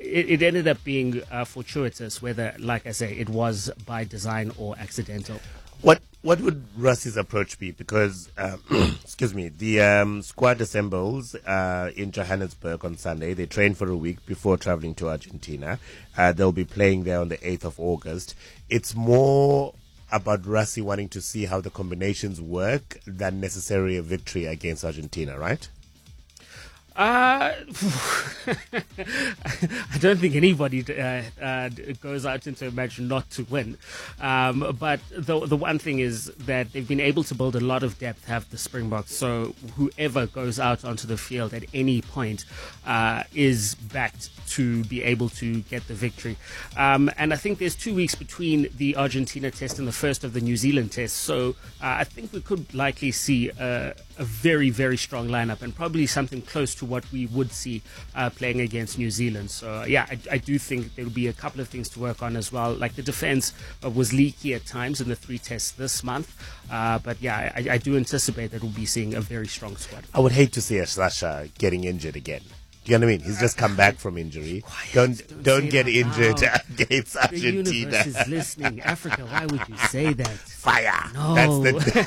it ended up being fortuitous, whether, like I say, it was by design or accidental. What would Rusty's approach be? Because, excuse me, the squad assembles in Johannesburg on Sunday. They train for a week before traveling to Argentina. They'll be playing there on the 8th of August. It's more about Rusty wanting to see how the combinations work than necessarily a victory against Argentina, right? I don't think anybody goes out into a match not to win. But the one thing is that they've been able to build a lot of depth, have the Springboks. So whoever goes out onto the field at any point is backed to be able to get the victory. And I think there's 2 weeks between the Argentina test and the first of the New Zealand test. So I think we could likely see a very, very strong lineup and probably something close to what we would see playing against New Zealand. So, yeah, I do think there will be a couple of things to work on as well. Like the defense was leaky at times in the 3 tests this month. But, yeah, I do anticipate that we'll be seeing a very strong squad. I would hate to see Sasha getting injured again. Do you know what I mean? He's just come back from injury. Don't get injured against Argentina. The universe is listening. Africa, why would you say that? Fire. No.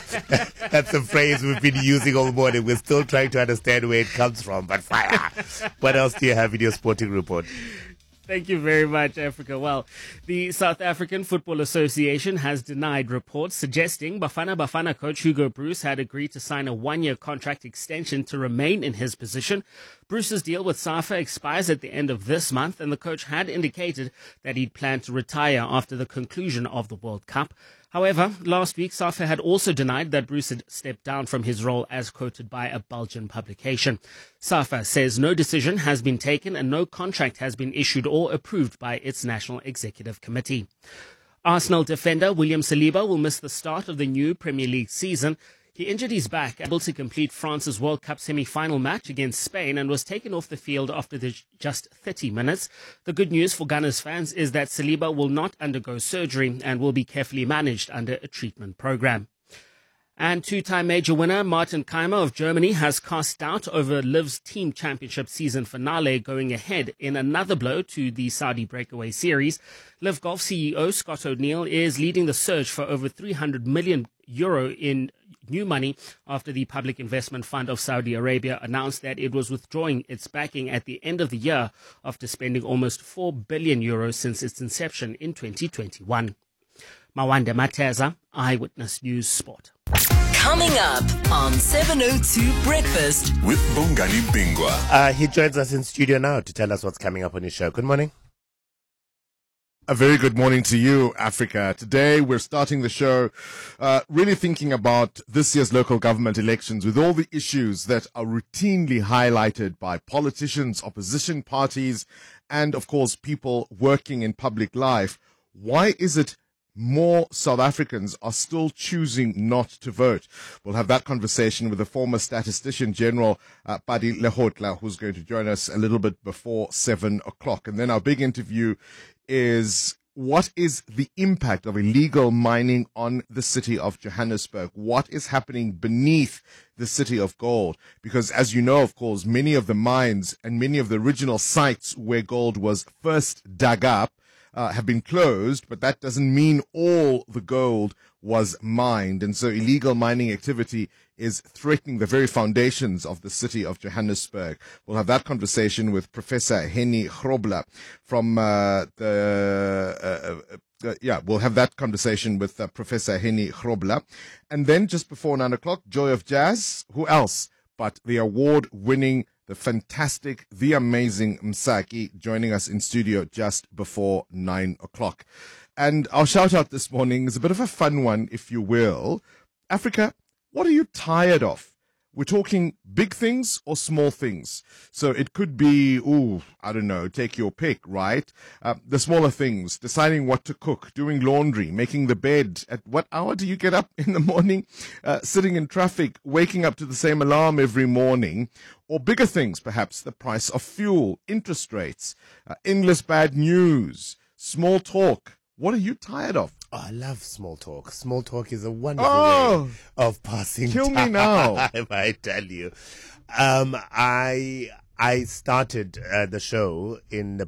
That's the phrase we've been using all morning. We're still trying to understand where it comes from, but fire. What else do you have in your sporting report? Thank you very much, Africa. Well, the South African Football Association has denied reports suggesting Bafana Bafana coach Hugo Broos had agreed to sign a 1-year contract extension to remain in his position. Broos's deal with SAFA expires at the end of this month, and the coach had indicated that he'd planned to retire after the conclusion of the World Cup. However, last week, SAFA had also denied that Broos had stepped down from his role as quoted by a Belgian publication. SAFA says no decision has been taken and no contract has been issued or approved by its National Executive Committee. Arsenal defender William Saliba will miss the start of the new Premier League season. He injured his back, able to complete France's World Cup semi-final match against Spain, and was taken off the field after just 30 minutes. The good news for Gunners fans is that Saliba will not undergo surgery and will be carefully managed under a treatment program. And 2-time major winner Martin Keimer of Germany has cast doubt over Liv's Team Championship season finale, going ahead in another blow to the Saudi Breakaway Series. Liv Golf CEO Scott O'Neill is leading the search for over €300 million in new money after the Public Investment Fund of Saudi Arabia announced that it was withdrawing its backing at the end of the year after spending almost €4 billion since its inception in 2021. Mawande Mateza, Eyewitness News Sport. Coming up on 702 Breakfast with Bongani Bingwa. He joins us in studio now to tell us what's coming up on his show. Good morning. A very good morning to you, Africa. Today, we're starting the show really thinking about this year's local government elections with all the issues that are routinely highlighted by politicians, opposition parties, and, of course, people working in public life. Why is it more South Africans are still choosing not to vote? We'll have that conversation with the former Statistician General, Padi Lehotla, who's going to join us a little bit before 7 o'clock. And then our big interview is, what is the impact of illegal mining on the city of Johannesburg? What is happening beneath the city of gold? Because as you know, of course, many of the mines and many of the original sites where gold was first dug up have been closed, but that doesn't mean all the gold was mined. And so illegal mining activity is threatening the very foundations of the city of Johannesburg. We'll have that conversation with Professor Henny Grobler from we'll have that conversation with Professor Henny Grobler. And then just before 9 o'clock, Joy of Jazz. Who else but the award-winning, the fantastic, the amazing Msaki, joining us in studio just before 9 o'clock. And our shout out this morning is a bit of a fun one, if you will. Africa, what are you tired of? We're talking big things or small things. So it could be, I don't know, take your pick, right? The smaller things, deciding what to cook, doing laundry, making the bed. At what hour do you get up in the morning? Sitting in traffic, waking up to the same alarm every morning. Or bigger things, perhaps the price of fuel, interest rates, endless bad news, small talk. What are you tired of? Oh, I love small talk. Small talk is a wonderful way of passing kill time. Me now. I tell you. I started the show in the